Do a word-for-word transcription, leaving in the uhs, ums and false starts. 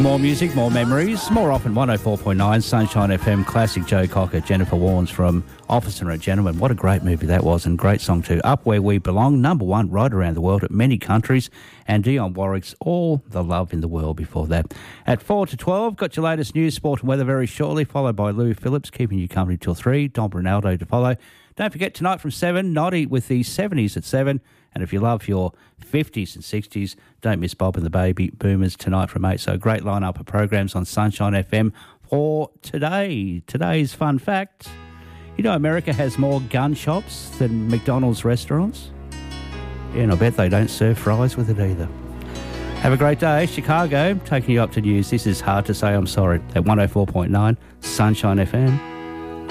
More music, more memories, more often one oh four point nine Sunshine F M, classic Joe Cocker, Jennifer Warnes from Officer and a Gentleman. What a great movie that was, and great song too. Up Where We Belong, number one right around the world at many countries, and Dionne Warwick's All the Love in the World before that. At four to twelve, got your latest news, sport and weather very shortly, followed by Lou Phillips, keeping you company till three, Don Ronaldo to follow. Don't forget tonight from seven, Noddy with the seventies at seven. And if you love your fifties and sixties, don't miss Bob and the Baby Boomers tonight from eight. So a great lineup of programs on Sunshine F M for today. Today's fun fact, you know America has more gun shops than McDonald's restaurants? Yeah, and I bet they don't serve fries with it either. Have a great day. Chicago, taking you up to news. This is Hard to Say I'm Sorry at one oh four point nine Sunshine F M.